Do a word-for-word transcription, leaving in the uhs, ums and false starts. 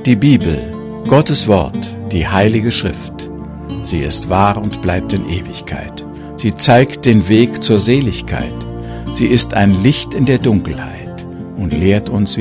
Die Bibel, Gottes Wort, die Heilige Schrift. Sie ist wahr und bleibt in Ewigkeit. Sie zeigt den Weg zur Seligkeit. Sie ist ein Licht in der Dunkelheit und lehrt uns,